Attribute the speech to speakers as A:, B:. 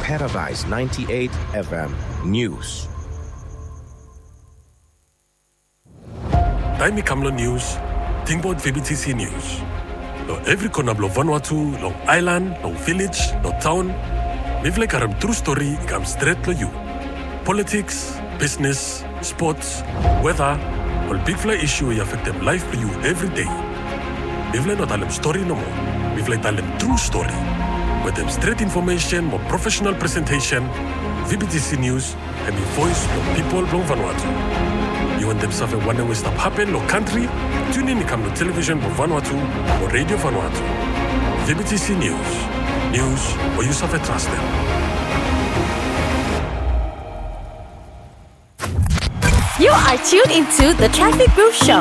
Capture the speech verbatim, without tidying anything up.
A: Paradise ninety-eight F M News.
B: Taimi Kamlo News, Tingbot V B T C News. No every corner blo Vanuatu, no island, no village, no town. Mivle karam true story ikam straight to you. Politics, business, sports, weather, all big fly issue y affect them life for you every day. Mivle not alem story no more. Mivle alem true story. With them straight information, more professional presentation, V B T C News, and the voice of people from Vanuatu. You want them suffer one way stop happen no country? Tune in come no television for Vanuatu or radio Vanuatu. V B T C News. News or you suffer trust them.
C: You are tuned into the Traffic Booth Show.